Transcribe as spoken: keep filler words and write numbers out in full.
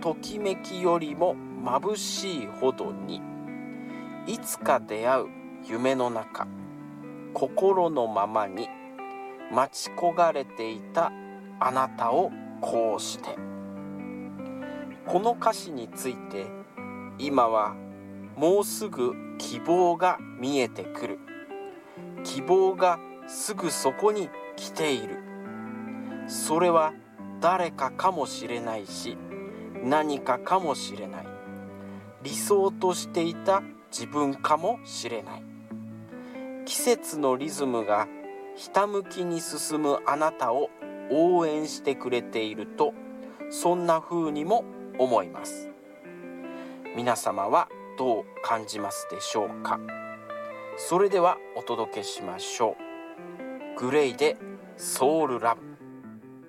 ときめきよりも眩しいほどに、いつか出会う夢の中、心のままに待ち焦がれていたあなたをこうして。この歌詞について、今はもうすぐ希望が見えてくる。希望がすぐそこに来ている。それは誰かかもしれないし、何かかもしれない。理想としていた自分かもしれない。季節のリズムがひたむきに進むあなたを応援してくれていると、そんな風にも思います。皆様はどう感じますでしょうか。それではお届けしましょう。グレイでソウルラブ。